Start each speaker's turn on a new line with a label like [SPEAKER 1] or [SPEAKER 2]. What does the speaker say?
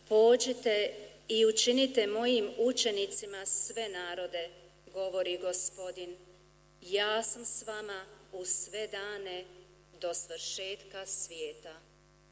[SPEAKER 1] Pođite i učinite mojim učenicima sve narode, govori Gospodin. Ja sam s vama u sve dane do svršetka svijeta.